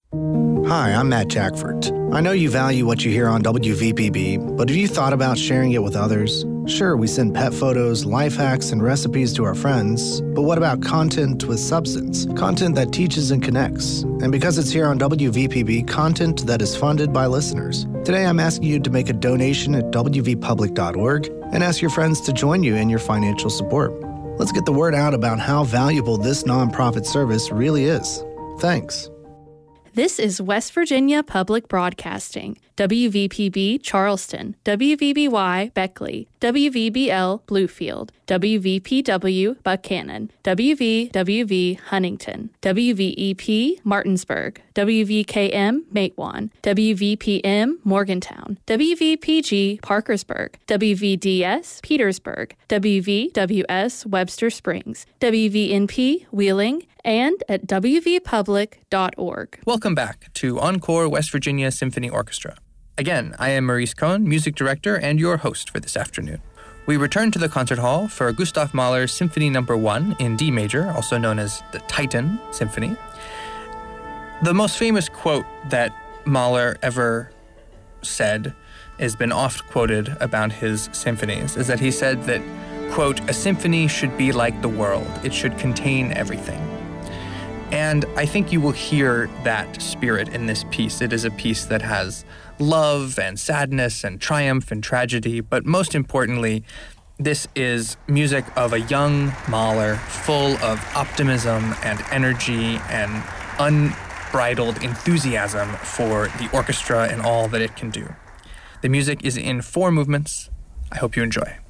Hi, I'm Matt Jackford. I know you value what you hear on WVPB, but have you thought about sharing it with others? Sure, we send pet photos, life hacks, and recipes to our friends, but what about content with substance? Content that teaches and connects. And because it's here on WVPB, content that is funded by listeners. Today, I'm asking you to make a donation at wvpublic.org and ask your friends to join you in your financial support. Let's get the word out about how valuable this nonprofit service really is. Thanks. This is West Virginia Public Broadcasting, WVPB Charleston, WVBY Beckley, WVBL Bluefield, WVPW Buchanan, WVWV Huntington, WVEP Martinsburg, WVKM Matewan, WVPM Morgantown, WVPG Parkersburg, WVDS Petersburg, WVWS Webster Springs, WVNP Wheeling, and at wvpublic.org. Welcome back to Encore West Virginia Symphony Orchestra. Again, I am Maurice Cohn, music director and your host for this afternoon. We return to the concert hall for Gustav Mahler's Symphony No. 1 in D major, also known as the Titan Symphony. The most famous quote that Mahler ever said has been oft quoted about his symphonies, is that he said that, quote, "A symphony should be like the world. It should contain everything." And I think you will hear that spirit in this piece. It is a piece that has love and sadness and triumph and tragedy, but most importantly, this is music of a young Mahler full of optimism and energy and unbridled enthusiasm for the orchestra and all that it can do. The music is in 4 movements. I hope you enjoy.